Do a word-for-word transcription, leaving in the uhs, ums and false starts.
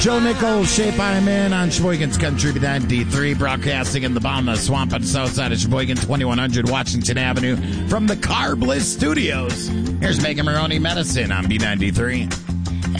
Joe Nichols, Shape I'm In on Sheboygan's Country B ninety-three, broadcasting in the bottom of the swamp on the south side of Sheboygan, twenty-one hundred Washington Avenue, from the Car Bliss Studios. Here's Megan Maroney Medicine on B ninety-three.